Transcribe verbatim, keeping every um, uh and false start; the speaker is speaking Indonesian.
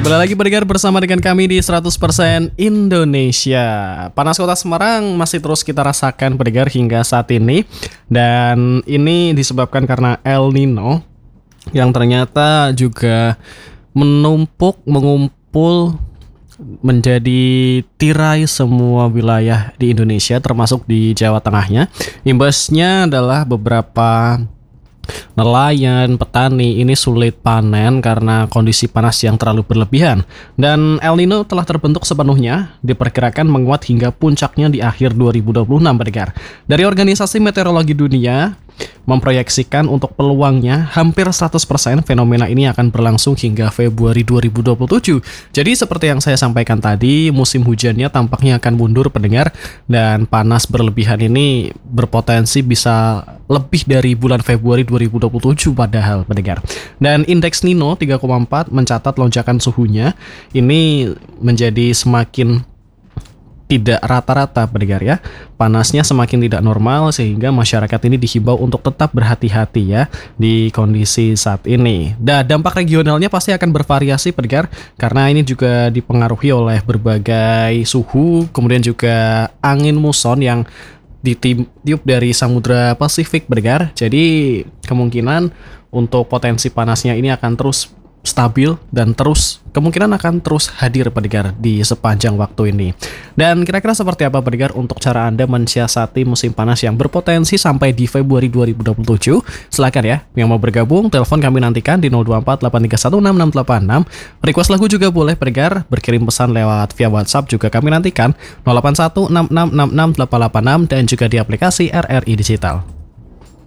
Kembali lagi pendengar bersama dengan kami di seratus persen Indonesia. Panas kota Semarang masih terus kita rasakan pendengar hingga saat ini. Dan ini disebabkan karena El Nino yang ternyata juga menumpuk, mengumpul menjadi tirai semua wilayah di Indonesia termasuk di Jawa Tengahnya. Imbasnya adalah beberapa nelayan, petani ini sulit panen karena kondisi panas yang terlalu berlebihan. Dan El Nino telah terbentuk sepenuhnya, diperkirakan menguat hingga puncaknya di akhir dua ribu dua puluh enam pendengar. Dari Organisasi Meteorologi Dunia memproyeksikan untuk peluangnya hampir seratus persen fenomena ini akan berlangsung hingga Februari dua ribu dua puluh tujuh. Jadi seperti yang saya sampaikan tadi, musim hujannya tampaknya akan mundur pendengar, dan panas berlebihan ini berpotensi bisa lebih dari bulan Februari dua ribu dua puluh tujuh padahal pendengar. Dan indeks Nino tiga koma empat mencatat lonjakan suhunya ini menjadi semakin tidak rata-rata pendengar ya. Panasnya semakin tidak normal sehingga masyarakat ini dihimbau untuk tetap berhati-hati ya di kondisi saat ini. Dan dampak regionalnya pasti akan bervariasi pendengar, karena ini juga dipengaruhi oleh berbagai suhu, kemudian juga angin muson yang ditiup dari Samudra Pasifik pendengar. Jadi kemungkinan untuk potensi panasnya ini akan terus stabil dan terus kemungkinan akan terus hadir pendengar di sepanjang waktu ini. Dan kira-kira seperti apa pendengar untuk cara Anda mensiasati musim panas yang berpotensi sampai di Februari dua ribu dua puluh tujuh? Silakan ya, yang mau bergabung telepon kami nantikan di nol dua empat delapan tiga satu enam enam delapan enam. Request lagu juga boleh pendengar, berkirim pesan lewat via WhatsApp juga kami nantikan nol delapan satu enam enam enam enam delapan delapan enam dan juga di aplikasi R R I Digital.